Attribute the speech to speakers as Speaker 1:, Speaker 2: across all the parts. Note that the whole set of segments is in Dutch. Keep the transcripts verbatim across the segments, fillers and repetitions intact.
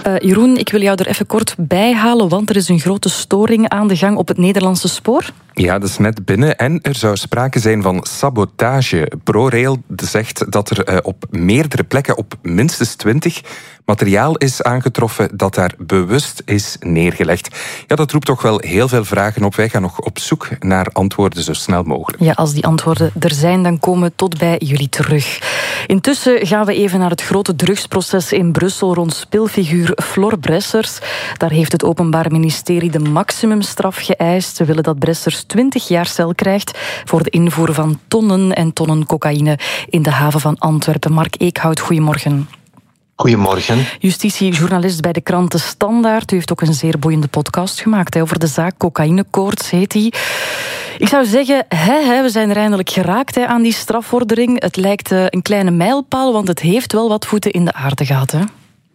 Speaker 1: Uh, Jeroen, ik wil jou er even kort bij halen, want er is een grote storing aan de gang op het Nederlandse spoor.
Speaker 2: Ja, dat is net binnen en er zou sprake zijn van sabotage. ProRail zegt dat er uh, op meerdere plekken, op minstens twintig, materiaal is aangetroffen dat daar bewust is neergelegd. Ja, dat roept toch wel heel veel vragen op. Wij gaan nog op zoek naar antwoorden zo snel mogelijk.
Speaker 1: Ja, als die antwoorden er zijn, dan komen we tot bij jullie terug. Intussen gaan we even naar het grote drugsproces in Brussel rond speelfiguur Flor Bressers. Daar heeft het Openbaar Ministerie de maximumstraf geëist. Ze willen dat Bressers twintig jaar cel krijgt voor de invoer van tonnen en tonnen cocaïne in de haven van Antwerpen. Mark Eekhout, goedemorgen.
Speaker 3: Goedemorgen.
Speaker 1: Justitiejournalist bij de krant De Standaard. U heeft ook een zeer boeiende podcast gemaakt hè, over de zaak Cocaïnekoorts, heet die. Ik zou zeggen, hè, hè, we zijn er eindelijk geraakt hè, aan die strafvordering. Het lijkt uh, een kleine mijlpaal, want het heeft wel wat voeten in de aarde gehad. Hè?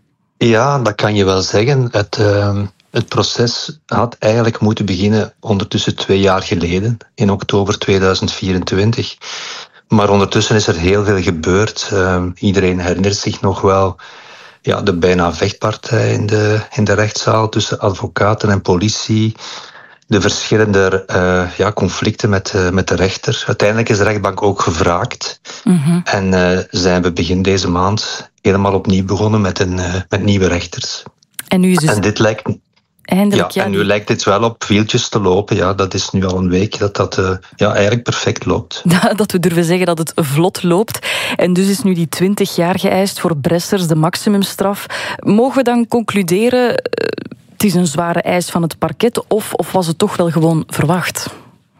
Speaker 3: Ja, dat kan je wel zeggen. Het, uh, het proces had eigenlijk moeten beginnen ondertussen twee jaar geleden, in oktober tweeduizend vierentwintig. Maar ondertussen is er heel veel gebeurd. Uh, iedereen herinnert zich nog wel ja, de bijna vechtpartij in de, in de rechtszaal tussen advocaten en politie. De verschillende uh, ja, conflicten met, uh, met de rechter. Uiteindelijk is de rechtbank ook gevraagd. Mm-hmm. En uh, zijn we begin deze maand helemaal opnieuw begonnen met, een, uh, met nieuwe rechters.
Speaker 1: En, nu is dus...
Speaker 3: en dit lijkt...
Speaker 1: Eindelijk,
Speaker 3: ja,
Speaker 1: ja,
Speaker 3: en nu
Speaker 1: die...
Speaker 3: lijkt dit wel op wieltjes te lopen. Ja, dat is nu al een week dat dat uh, ja, eigenlijk perfect loopt.
Speaker 1: Dat we durven zeggen dat het vlot loopt. En dus is nu die twintig jaar geëist voor Bressers, de maximumstraf. Mogen we dan concluderen, uh, het is een zware eis van het parket, of, of was het toch wel gewoon verwacht?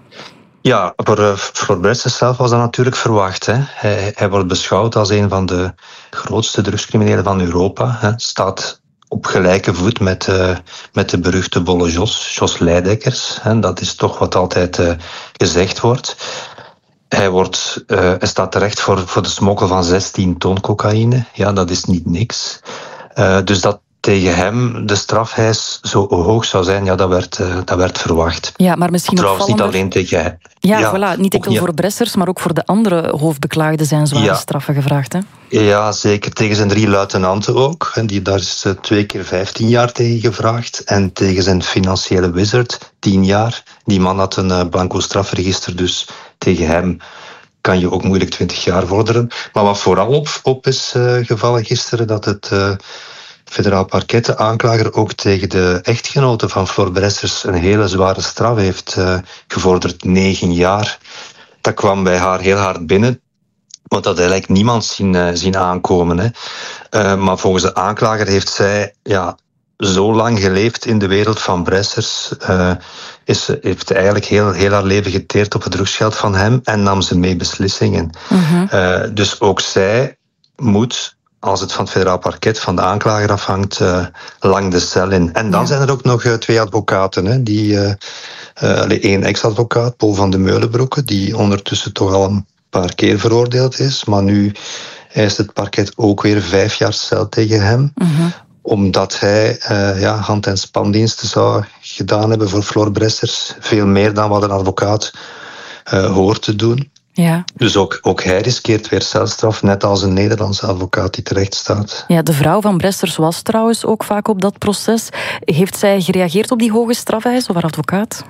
Speaker 3: Ja, voor, uh, voor Bressers zelf was dat natuurlijk verwacht. Hè. Hij, hij wordt beschouwd als een van de grootste drugscriminelen van Europa. Hè. Staat op gelijke voet met, uh, met de beruchte bolle Jos, Jos Leidekkers. Hè. Dat is toch wat altijd uh, gezegd wordt. Hij, wordt, uh, hij staat terecht voor, voor de smokkel van zestien ton cocaïne. Ja, dat is niet niks. Uh, dus dat tegen hem de strafeis zo hoog zou zijn, ja, dat werd, uh, dat werd verwacht.
Speaker 1: Ja, maar misschien
Speaker 3: trouwens
Speaker 1: opvallender...
Speaker 3: niet alleen tegen hem.
Speaker 1: Ja, ja, voilà, niet enkel voor Bressers, maar ook voor de andere hoofdbeklaagden zijn zware ja. straffen gevraagd. Hè?
Speaker 3: Ja, zeker. Tegen zijn drie luitenanten ook. En die, daar is twee keer vijftien jaar tegen gevraagd. En tegen zijn financiële wizard tien jaar. Die man had een uh, blanco strafregister, dus tegen hem kan je ook moeilijk twintig jaar vorderen. Maar wat vooral op, op is uh, gevallen gisteren, dat het uh, federaal parket, de aanklager, ook tegen de echtgenote van Flor Bressers een hele zware straf heeft uh, gevorderd, negen jaar. Dat kwam bij haar heel hard binnen, want dat had eigenlijk niemand zien, uh, zien aankomen. Hè. Uh, maar volgens de aanklager heeft zij ja, zo lang geleefd in de wereld van Bressers, uh, is, heeft eigenlijk heel, heel haar leven geteerd op het drugsgeld van hem en nam ze mee beslissingen. Mm-hmm. Uh, dus ook zij moet, als het van het federaal parket, van de aanklager afhangt, uh, lang de cel in. En dan ja. zijn er ook nog uh, twee advocaten, hè, die, uh, uh, één ex-advocaat, Paul van de Meulenbroeke, die ondertussen toch al een paar keer veroordeeld is, maar nu eist het parket ook weer vijf jaar cel tegen hem, mm-hmm. omdat hij uh, ja, hand- en spandiensten zou gedaan hebben voor Flor Bressers, veel meer dan wat een advocaat uh, hoort te doen.
Speaker 1: Ja.
Speaker 3: Dus ook, ook hij riskeert weer celstraf, net als een Nederlandse advocaat die terecht staat.
Speaker 1: Ja, de vrouw van Bressers was trouwens ook vaak op dat proces. Heeft zij gereageerd op die hoge strafeis, of haar advocaat?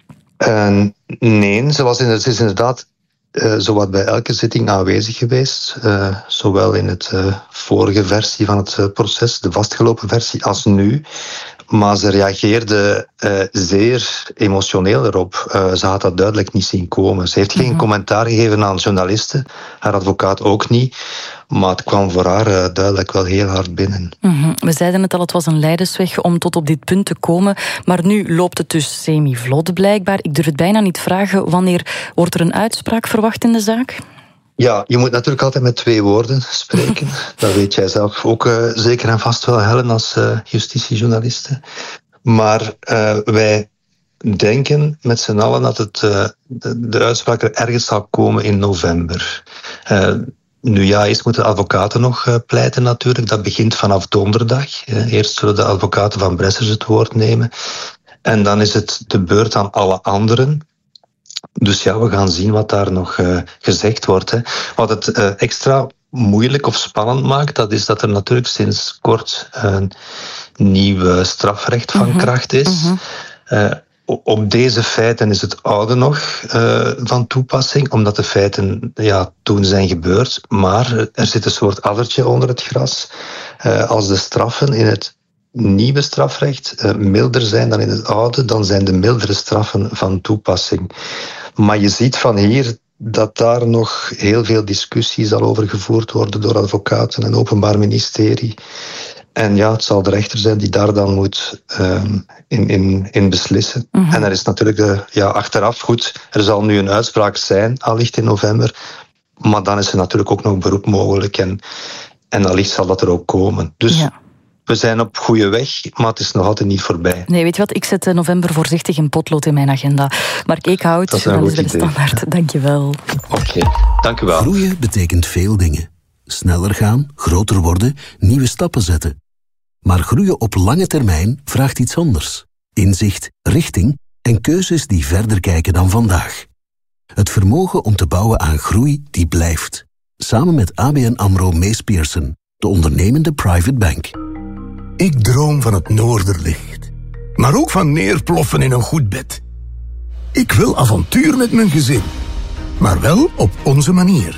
Speaker 3: Uh, nee, ze, was in, ze is inderdaad uh, zowat bij elke zitting aanwezig geweest. Uh, zowel in het uh, vorige versie van het uh, proces, de vastgelopen versie, als nu. Maar ze reageerde uh, zeer emotioneel erop. Uh, ze had dat duidelijk niet zien komen. Ze heeft geen mm-hmm. commentaar gegeven aan journalisten. Haar advocaat ook niet. Maar het kwam voor haar uh, duidelijk wel heel hard binnen.
Speaker 1: Mm-hmm. We zeiden het al, het was een lijdensweg om tot op dit punt te komen. Maar nu loopt het dus semi-vlot blijkbaar. Ik durf het bijna niet vragen. Wanneer wordt er een uitspraak verwacht in de zaak?
Speaker 3: Ja, je moet natuurlijk altijd met twee woorden spreken. Dat weet jij zelf ook uh, zeker en vast wel, Helen, als uh, justitiejournaliste. Maar uh, wij denken met z'n allen dat het, uh, de, de uitspraak er ergens zal komen in november. Uh, nu ja, eerst moeten de advocaten nog uh, pleiten natuurlijk. Dat begint vanaf donderdag. Uh, eerst zullen de advocaten van Bressers het woord nemen. En dan is het de beurt aan alle anderen. Dus ja, we gaan zien wat daar nog uh, gezegd wordt. Hè. Wat het uh, extra moeilijk of spannend maakt, dat is dat er natuurlijk sinds kort een nieuw strafrecht van mm-hmm. kracht is. Mm-hmm. Uh, op deze feiten is het oude nog uh, van toepassing, omdat de feiten ja, toen zijn gebeurd. Maar er zit een soort addertje onder het gras. Uh, als de straffen in het nieuwe strafrecht uh, milder zijn dan in het oude, dan zijn de mildere straffen van toepassing. Maar je ziet van hier dat daar nog heel veel discussie zal over gevoerd worden door advocaten en openbaar ministerie. En ja, het zal de rechter zijn die daar dan moet uh, in, in, in beslissen. Mm-hmm. En er is natuurlijk de, ja, achteraf goed, er zal nu een uitspraak zijn, allicht in november. Maar dan is er natuurlijk ook nog beroep mogelijk. En, en allicht zal dat er ook komen. Dus ja. We zijn op goede weg, maar het is nog altijd niet voorbij.
Speaker 1: Nee, weet je wat? Ik zet november voorzichtig in potlood in mijn agenda. Mark Eekhout, journalist bij de Standaard. Dank je wel.
Speaker 3: Oké, okay, dank je wel.
Speaker 4: Groeien betekent veel dingen. Sneller gaan, groter worden, nieuwe stappen zetten. Maar groeien op lange termijn vraagt iets anders. Inzicht, richting en keuzes die verder kijken dan vandaag. Het vermogen om te bouwen aan groei die blijft. Samen met A B N AMRO Mees Pierson, de ondernemende private bank.
Speaker 5: Ik droom van het noorderlicht. Maar ook van neerploffen in een goed bed. Ik wil avontuur met mijn gezin. Maar wel op onze manier.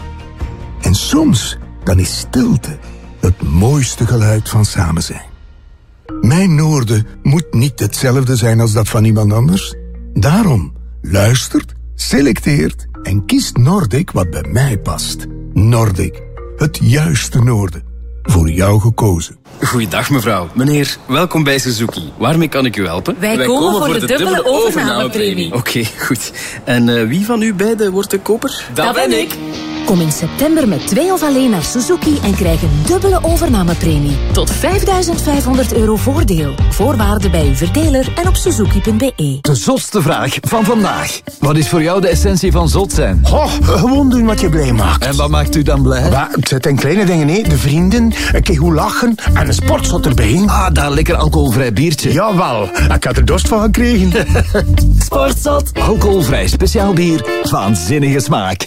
Speaker 5: En soms, dan is stilte het mooiste geluid van samen zijn. Mijn noorden moet niet hetzelfde zijn als dat van iemand anders. Daarom luistert, selecteert en kiest Nordic wat bij mij past. Nordic, het juiste noorden. Voor jou gekozen.
Speaker 6: Goeiedag mevrouw. Meneer, welkom bij Suzuki. Waarmee kan ik u helpen?
Speaker 7: Wij, Wij komen, komen voor de, de dubbele, dubbele overnamepremie.
Speaker 6: Oké, okay, goed. En uh, wie van u beiden wordt de koper?
Speaker 7: Dat, Dat ben ik. Kom in september met twee of alleen naar Suzuki en krijg een dubbele overnamepremie. Tot vijfduizend vijfhonderd euro voordeel. Voorwaarden bij uw verdeler en op suzuki punt b e.
Speaker 8: De zotste vraag van vandaag. Wat is voor jou de essentie van zot zijn?
Speaker 5: Oh, gewoon doen wat je blij maakt.
Speaker 8: En wat maakt u dan blij?
Speaker 5: Bah, het zijn kleine dingen, hè. De vrienden, een keer goed lachen en een sportzot erbij.
Speaker 8: Ah, daar lekker alcoholvrij biertje.
Speaker 5: Jawel, ik had er dorst van gekregen.
Speaker 8: Sportzot, alcoholvrij speciaal bier, waanzinnige smaak.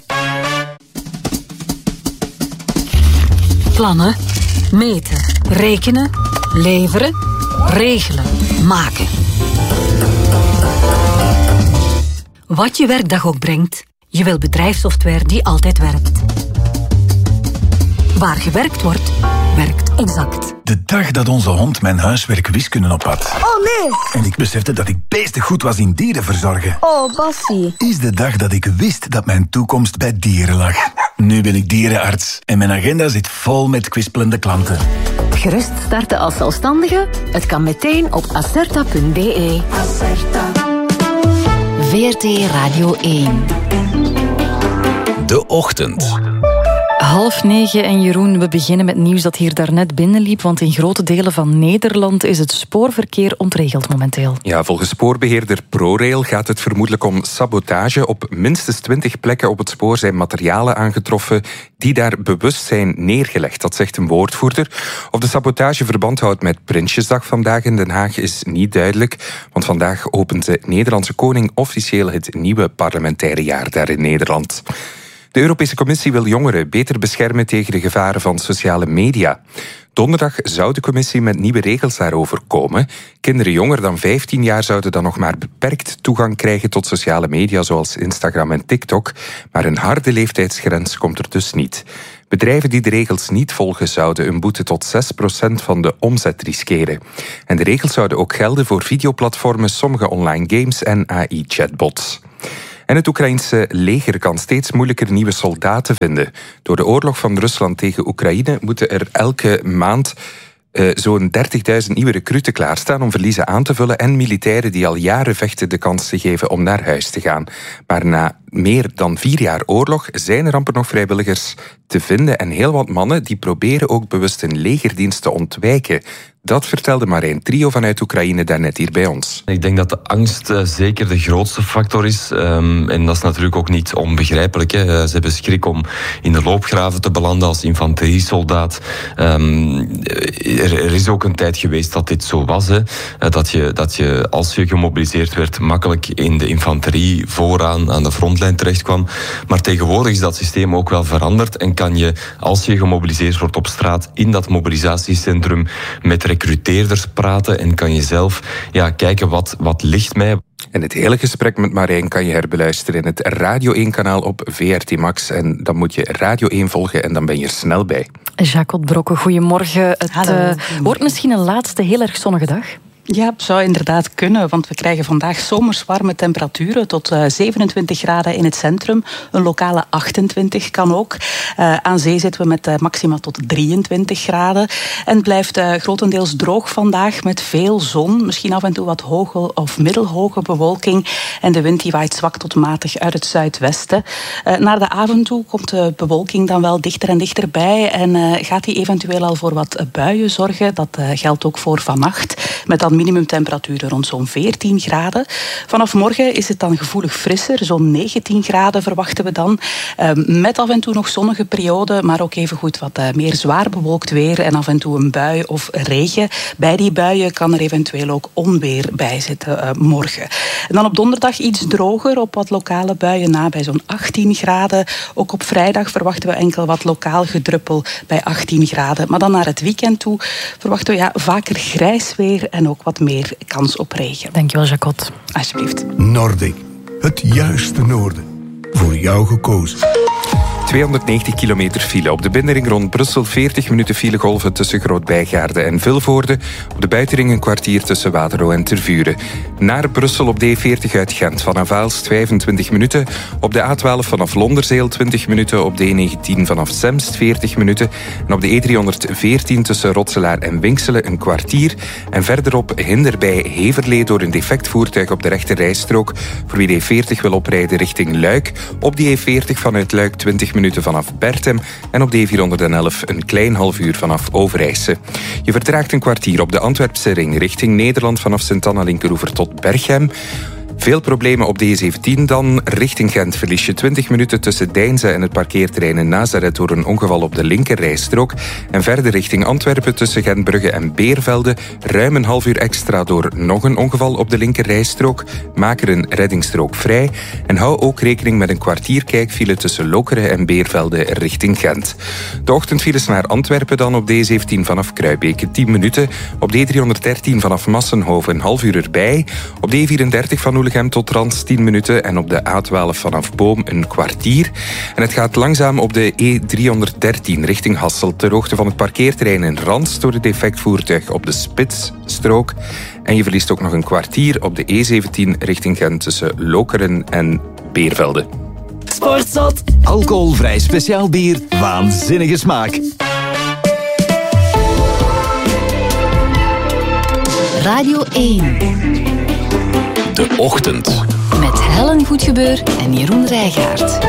Speaker 7: Plannen, meten, rekenen, leveren, regelen, maken. Wat je werkdag ook brengt, je wil bedrijfssoftware die altijd werkt. Waar gewerkt wordt, werkt Exact.
Speaker 9: De dag dat onze hond mijn huiswerk wiskunde op had.
Speaker 10: Oh nee!
Speaker 9: En ik besefte dat ik beestig goed was in dieren verzorgen.
Speaker 10: Oh, Bassie.
Speaker 9: Is de dag dat ik wist dat mijn toekomst bij dieren lag. Nu ben ik dierenarts en mijn agenda zit vol met kwispelende klanten.
Speaker 7: Gerust starten als zelfstandige? Het kan meteen op acerta punt b e.
Speaker 10: Acerta.
Speaker 7: V R T Radio één.
Speaker 11: De Ochtend.
Speaker 1: Half negen en Jeroen, we beginnen met nieuws dat hier daarnet binnenliep, want in grote delen van Nederland is het spoorverkeer ontregeld momenteel.
Speaker 2: Ja, volgens spoorbeheerder ProRail gaat het vermoedelijk om sabotage. Op minstens twintig plekken op het spoor zijn materialen aangetroffen die daar bewust zijn neergelegd. Dat zegt een woordvoerder. Of de sabotage verband houdt met Prinsjesdag vandaag in Den Haag is niet duidelijk, want vandaag opent de Nederlandse koning officieel het nieuwe parlementaire jaar daar in Nederland. De Europese Commissie wil jongeren beter beschermen tegen de gevaren van sociale media. Donderdag zou de commissie met nieuwe regels daarover komen. Kinderen jonger dan vijftien jaar zouden dan nog maar beperkt toegang krijgen tot sociale media zoals Instagram en TikTok. Maar een harde leeftijdsgrens komt er dus niet. Bedrijven die de regels niet volgen zouden een boete tot zes procent van de omzet riskeren. En de regels zouden ook gelden voor videoplatformen, sommige online games en A I-chatbots. En het Oekraïense leger kan steeds moeilijker nieuwe soldaten vinden. Door de oorlog van Rusland tegen Oekraïne moeten er elke maand uh, zo'n dertigduizend nieuwe recruten klaarstaan om verliezen aan te vullen en militairen die al jaren vechten de kans te geven om naar huis te gaan. Maar na meer dan vier jaar oorlog zijn er amper nog vrijwilligers te vinden en heel wat mannen die proberen ook bewust een legerdienst te ontwijken. Dat vertelde Marijn Trio vanuit Oekraïne daarnet hier bij ons.
Speaker 10: Ik denk dat de angst uh, zeker de grootste factor is. Um, en dat is natuurlijk ook niet onbegrijpelijk. Hè. Uh, ze hebben schrik om in de loopgraven te belanden als infanteriesoldaat. Um, er, er is ook een tijd geweest dat dit zo was. Hè. Uh, dat, je, dat je, als je gemobiliseerd werd, makkelijk in de infanterie vooraan aan de frontlijn terecht kwam. Maar tegenwoordig is dat systeem ook wel veranderd en kan je, als je gemobiliseerd wordt op straat, in dat mobilisatiecentrum met recruteerders praten en kan je zelf ja, kijken wat, wat ligt mij.
Speaker 2: En het hele gesprek met Marijn kan je herbeluisteren in het Radio één-kanaal op V R T Max. En dan moet je Radio één volgen en dan ben je er snel bij.
Speaker 1: Jacot Brokke, goedemorgen. Het uh, wordt misschien een laatste heel erg zonnige dag.
Speaker 12: Ja, het zou inderdaad kunnen, want we krijgen vandaag zomers warme temperaturen tot uh, zevenentwintig graden in het centrum. Een lokale achtentwintig kan ook. Uh, aan zee zitten we met uh, maxima tot drieëntwintig graden. En het blijft uh, grotendeels droog vandaag met veel zon. Misschien af en toe wat hoge of middelhoge bewolking. En de wind die waait zwak tot matig uit het zuidwesten. Uh, naar de avond toe komt de bewolking dan wel dichter en dichterbij. En uh, gaat die eventueel al voor wat buien zorgen. Dat uh, geldt ook voor vannacht. Met dan minimumtemperaturen rond zo'n veertien graden. Vanaf morgen is het dan gevoelig frisser. Zo'n negentien graden verwachten we dan. Uh, met af en toe nog zonnige perioden, maar ook even goed wat uh, meer zwaar bewolkt weer en af en toe een bui of regen. Bij die buien kan er eventueel ook onweer bij zitten uh, morgen. En dan op donderdag iets droger, op wat lokale buien na bij zo'n achttien graden. Ook op vrijdag verwachten we enkel wat lokaal gedruppel bij achttien graden. Maar dan naar het weekend toe verwachten we ja, vaker grijs weer en ook wat meer kans op regen.
Speaker 1: Dankjewel, Jacot.
Speaker 12: Alsjeblieft.
Speaker 5: Nordic, het juiste noorden. Voor jou gekozen.
Speaker 2: tweehonderdnegentig kilometer file. Op de binnenring rond Brussel veertig minuten filegolven tussen Groot-Bijgaarde en Vilvoorde. Op de buitenring een kwartier tussen Waterloo en Tervuren. Naar Brussel op de E veertig uit Gent vanaf Aalst vijfentwintig minuten. Op de A twaalf vanaf Londerzeel twintig minuten. Op de E negentien vanaf Zemst veertig minuten. En op de E driehonderdveertien tussen Rotselaar en Winkselen een kwartier. En verderop hinder bij Heverlee door een defect voertuig op de rechte rijstrook. Voor wie de E veertig wil oprijden richting Luik. Op de E veertig vanuit Luik twintig minuten vanaf Bertem en op de E vierhonderdelf een klein half uur vanaf Overijse. Je vertraagt een kwartier op de Antwerpse ring richting Nederland vanaf Sint-Anna-Linkeroever tot Berchem. Veel problemen op de E zeventien dan. Richting Gent verlies je twintig minuten tussen Deinze en het parkeerterrein in Nazareth door een ongeval op de linkerrijstrook. En verder richting Antwerpen tussen Gentbrugge en Beervelde. Ruim een half uur extra door nog een ongeval op de linkerrijstrook. Maak er een reddingsstrook vrij. En hou ook rekening met een kwartier kijkfile tussen Lokeren en Beervelde richting Gent. De ochtendfiles naar Antwerpen dan op de E zeventien vanaf Kruibeke tien minuten. Op de E driehonderddertien vanaf Massenhoven een half uur erbij. Op de E vierendertig van Oelegem tot Rans tien minuten en op de A twaalf vanaf Boom een kwartier. En het gaat langzaam op de E driehonderddertien richting Hasselt ter hoogte van het parkeerterrein in Rans door het defectvoertuig op de Spitsstrook. En je verliest ook nog een kwartier op de E zeventien richting Gent tussen Lokeren en Beervelde.
Speaker 8: Sportzot. Alcoholvrij speciaal bier. Waanzinnige smaak.
Speaker 7: Radio één.
Speaker 11: De Ochtend.
Speaker 7: Met Helen Goedgebeur en Jeroen Rijgaard.